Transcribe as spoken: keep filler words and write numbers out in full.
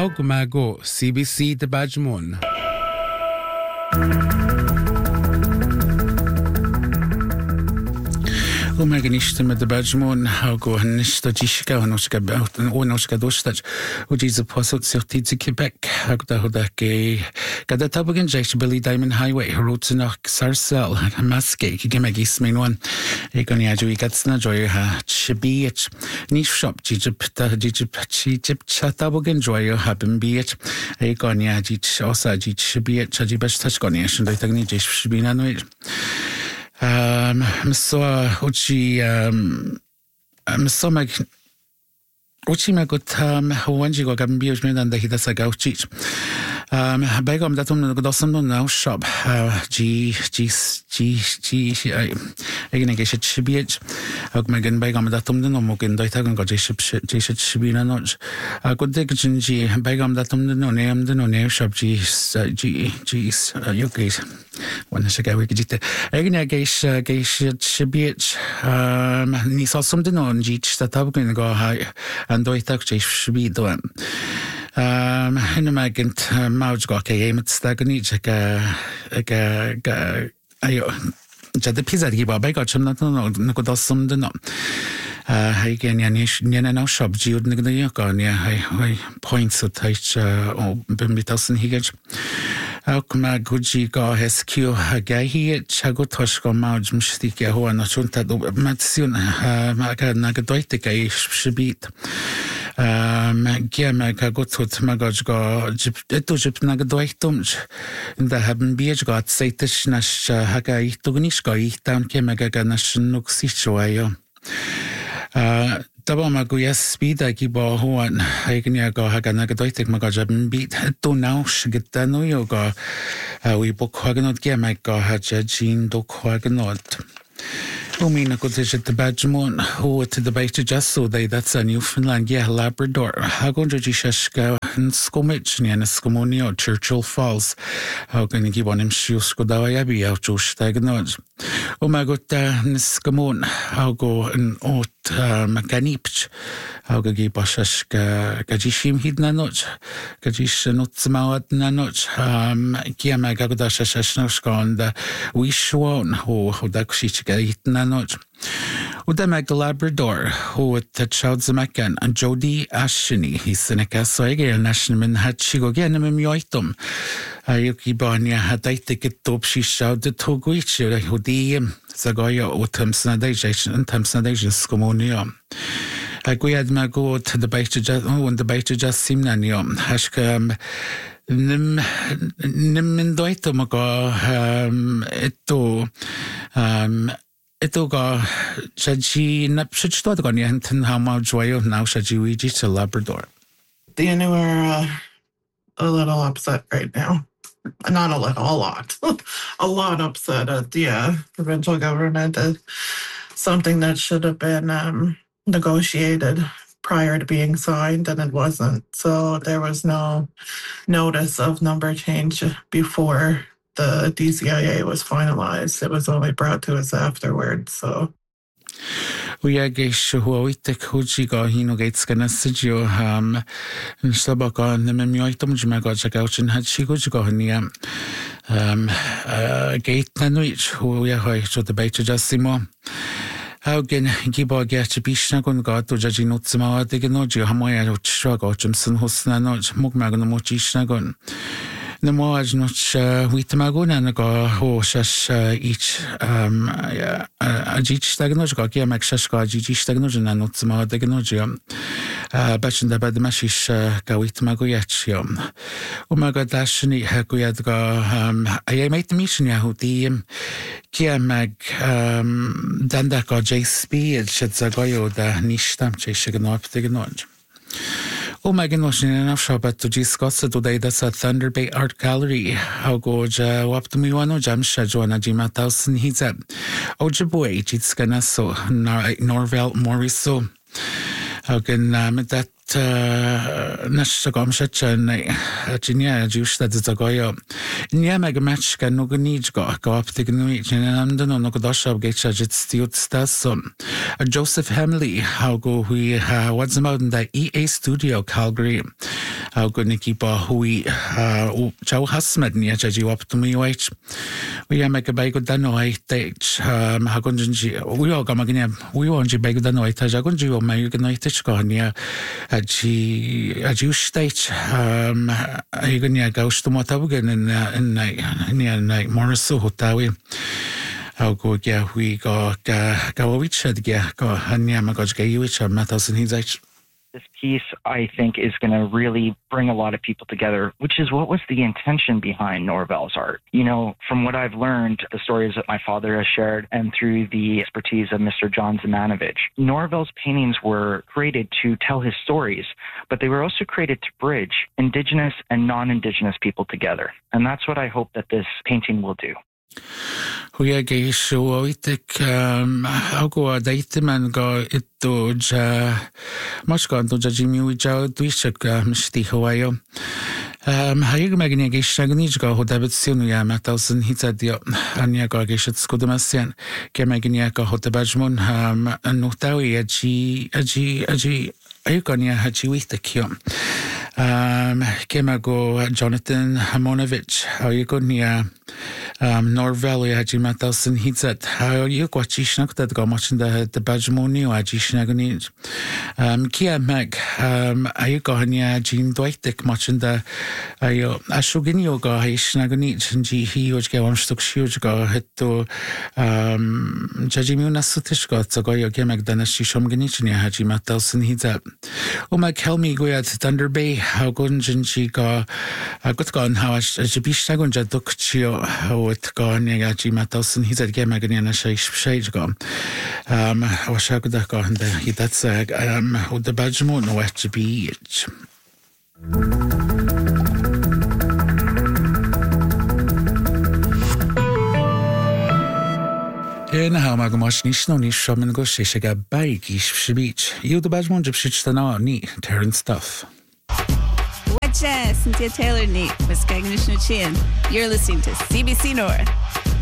Gumago, C B C de Bajmon. Uma ganista de Bajmon, algo nesta disca, nós que ou nós que dostać, o diz apostle certi de Quebec, agda hoda que cada tabagan jais Billy Diamond Highway, routes nach Sarcel, Maske, que que magis menon, e gani aju igatsna joy ha chibich, niche shop, jijip ta jijip chijip chatabagan joy habim beach, e gani aju osa jich chibich, chajibach touch gani, and I think ni jais shibina no. Um, so uchi um, so mag uchi magot um, wanji go gambi us medan da hidasa gauchi. Um, begam datum no dosam no now shop. Uh, G G G G. Again, I guess it should be it. Ag megan begam datum no mogin doitagan go jiship jiship shibina notch. A good dig G begam datum no name the no name shop G G G. You guys. When I go with it, again, I guess, I guess it should be it. Um, ni saw something on G that I'm going to go high and do it actually should be doing. Um, in a magent, Mauj got a game at Stagnich, like a, ayo, the pizza give up. I got some not no, no, got some the no. Uh, again, Yanish, Yana shop, Jude Nigga, I points at H or Bimbitas and Higgage. Alkma Guji go has Q Hagahi, Chagotoshko Mauj Mstika, who are not sure that Matsun Maga Nagadoitica Shibit. Um, Giamaga got to Magoj go Etujip Nagadoitumj, and the Haben Beach got Satish Nash Hagai Tugnishko, down Kemagaga Nashanuk Sichuayo. Uh, Daba maguya speed I keep a one. I can go Haganagoitic Magajab beat to now get the no yoga. We book Haganot Gamaka Hajajin do Haganot. Who mean a good at the Bajmon, who to the bait just so they that's a Newfoundland, yeah, Labrador, Hagonji Shashka and Skomich, and Skomonio, Churchill Falls. How can you give on him shoes go dawayabi out to Stagnod? Oh my god, Niskamon, how go and ot Macanipch, how go give Bashashka Gajishim Hidnanoch, Gajish Nutzmawat Nanoch, um, Kiamagagodashashnoshka and the Wishwon, who Dakshich Gaitnan. Udamag Labrador, who at the Chaudzamakan and Jody Ashini, he's Seneca Soiger, Nationalman had Chigoganum Yoitum. Ayuki Banya had I take it top, she shouted to Guich, who the Zagoya or Tamsanadation and Tamsanadation Scomonio. I go at Mago to the Baita just, oh, and the Baita just seemed Nanium, Hashkam. Nim Nim Doitum um, eto, um, Ito ga shaji na shitstod ga nienten how much joy now shaji wiji to Labrador. Dana, we're uh, a little upset right now. Not a little, a lot. A lot upset at the uh, provincial government. Uh, something that should have been um, negotiated prior to being signed, and it wasn't. So there was no notice of number change before the D C I A was finalized. It was only brought to us afterwards, so. We are gesh who we take Hujiga Hino Gates Ganasio, um, and Sabaka, and the Memioitum Jimaga Jagauchin had Shigujigonia, um, uh, Gate Nanuich, who we are high to the Baita Jasimo. How can Giba get to be Shagun got to Jajinotsima, the Genoji, Hamoya, Chago, Jimson Hosnanoj, Mugmaganomochi Shagun. The more as much with Maguna go ho shash each um a each stagnoj go kia maxashka each stagnoj na nutsma degnojium uh bachin da bad mashish go with magoyachum umaga dashni hakuyad go um I made the mission yahudi kia mag um danda go J S P it shitzagoyo da nishtam cheshignop degnoj. Oh my gosh, in enough shop at to discuss today that's a Thunder Bay Art Gallery. How go ja waptumiwano jamsha joana jima thousand he said. Ojaboy, it's gonna so Norvel Morriso. How can um that Nashagom Shachan Jinia Jush that is a goyo. Niamag match can no need go go up the Gnuich and London on Nogodosha Gacha Jet Stewart Stasson. Joseph Hamley, how go we what's about in the E A Studio Calgary. how go Nikki ba hui o chau hasmed ni aja ji wap to me wait we am make a bag da no I tech um ha gon ji we o ga magnia we o ji bag da no I ta ja gon ji o mai ga no tech go ni aji aji state um I go ni ga sto mo ta bugen in in ni ni morris so hotawi how go ga we go ga ga wich ga go hanya ma go ga wich ma ta sin hizach. This piece, I think, is going to really bring a lot of people together, which is what was the intention behind Norvell's art. You know, from what I've learned, the stories that my father has shared, and through the expertise of Mister John Zemanovich, Norvell's paintings were created to tell his stories, but they were also created to bridge Indigenous and non-Indigenous people together. And that's what I hope that this painting will do. Huia ge so oitek um algo a daite man go ito ja mas go do ja jimi wi ja duisek msti hoayo um haig magni ge shagni go ho david sinu ya matausen hitadio ania go ge shat skudamasian ke magni go ho tabajmon um no tawi aji aji aji ayukania haji witekio um kemago Jonathan Hamonovich ayukonia um Norvell haji matalsen hitzat how you kwachi shnaktat go much in the the bajmoni o haji shnagani um kia mag um ayukonia jin doitek much in the ayo ashugini go haji shnagani jinji hi ojge wamstuk shioj go hetto um jajimi nasutish go go yo kemak danashi shomgani chni haji matalsen hitzat o mag helmi go at Thunder Bay how gunjin go got gone how a jibish gunja dukchio with gone yaji matalsen he said game again a sheish shage gone um I was shocked that go and he that's um with the bajmo no H B H En how mag mas nish no nish shaman go sheshaga bike ish shibich you the bajmo jibshich tana ni Terran stuff. Whatcha, Cynthia Taylor Neat, Muskegonish Chin. You're listening to C B C North.